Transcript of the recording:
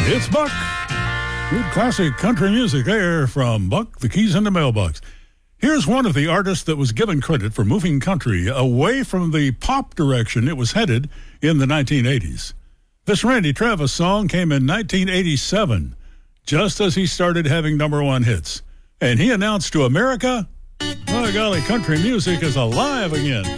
It's Buck. Good classic country music there from Buck, the Keys and the Mailbox. Here's one of the artists that was given credit for moving country away from the pop direction it was headed in the 1980s. This Randy Travis song came in 1987, just as he started having number one hits. And he announced to America, by golly, country music is alive again.